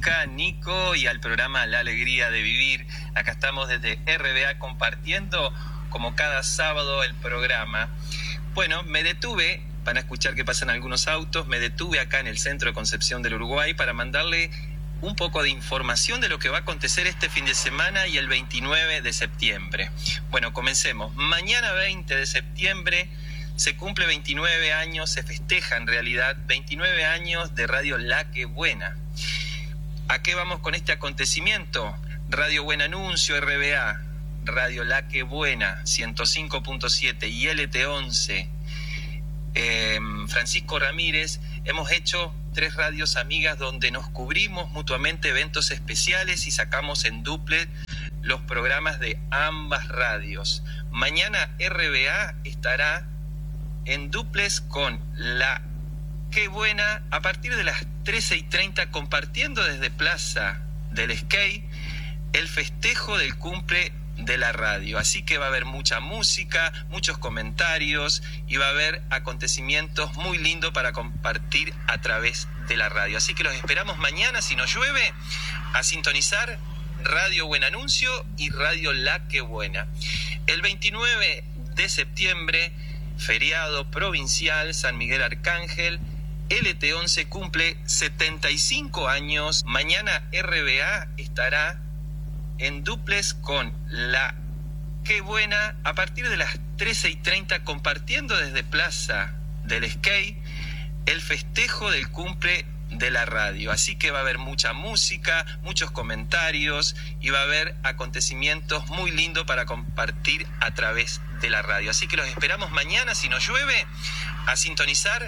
Luca, Nico y al programa La Alegría de Vivir. Acá estamos desde RBA compartiendo como cada sábado el programa. Bueno, me detuve, van a escuchar que pasan algunos autos, me detuve acá en el centro de Concepción del Uruguay para mandarle un poco de información de lo que va a acontecer este fin de semana y el 29 de septiembre. Bueno, comencemos. Mañana 20 de septiembre se cumple 29 años, se festeja en realidad 29 años de Radio La Que Buena. ¿A qué vamos con este acontecimiento? Radio Buen Anuncio, RBA, Radio La Que Buena, 105.7 y LT11, Francisco Ramírez, hemos hecho 3 radios amigas donde nos cubrimos mutuamente eventos especiales y sacamos en duplet los programas de ambas radios. Mañana RBA estará en duples con La Que Buena a partir de las 13:30 compartiendo desde Plaza del Skate el festejo del cumple de la radio. Así que va a haber mucha música, muchos comentarios y va a haber acontecimientos muy lindos para compartir a través de la radio. Así que los esperamos mañana, si no llueve, a sintonizar Radio Buen Anuncio y Radio La Que Buena. El 29 de septiembre, feriado provincial, San Miguel Arcángel, LT11 cumple 75 años. Mañana RBA estará en duples con La Que Buena a partir de las 13:30 compartiendo desde Plaza del Skate el festejo del cumple de la radio. Así que va a haber mucha música, muchos comentarios y va a haber acontecimientos muy lindos para compartir a través de la radio. Así que los esperamos mañana, si no llueve, a sintonizar